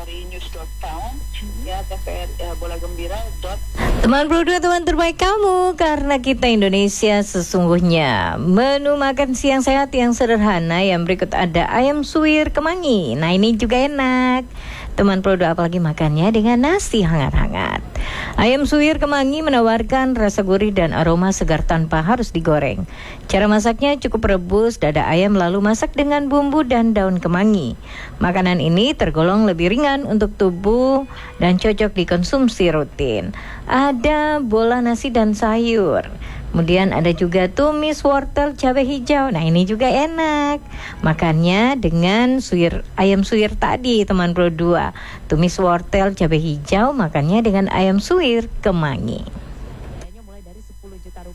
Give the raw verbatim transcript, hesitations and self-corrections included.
tvri news dot com, ya T V R uh, bola gembira dot. Teman Pro dua, teman terbaik kamu, karena kita Indonesia sesungguhnya. Menu makan siang sehat yang sederhana yang berikut ada ayam suwir kemangi. Nah, ini juga enak. Teman Pro dua, apalagi makannya dengan nasi hangat-hangat. Ayam suwir kemangi menawarkan rasa gurih dan aroma segar tanpa harus digoreng. Cara masaknya cukup rebus dada ayam lalu masak dengan bumbu dan daun kemangi. Makanan ini tergolong lebih ringan untuk tubuh dan cocok dikonsumsi rutin. Ada bola nasi dan sayur. Kemudian ada juga tumis wortel cabai hijau. Nah, ini juga enak. Makannya dengan suwir, ayam suwir tadi, teman Pro dua. Tumis wortel cabai hijau, makannya dengan ayam suwir kemangi.